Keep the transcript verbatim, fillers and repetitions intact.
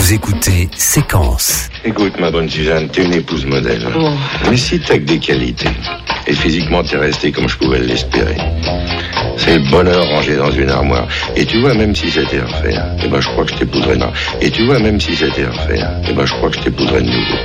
Vous écoutez Séquence. Écoute, ma bonne Suzanne, t'es une épouse modèle. Oh. Mais si t'as que des qualités, et physiquement t'es restée comme je pouvais l'espérer, c'est le bonheur rangé dans une armoire. Et tu vois, même si c'était à refaire, eh ben je crois que je t'épouserais. Non. Et tu vois, même si c'était à refaire, eh ben je crois que je t'épouserais de nouveau.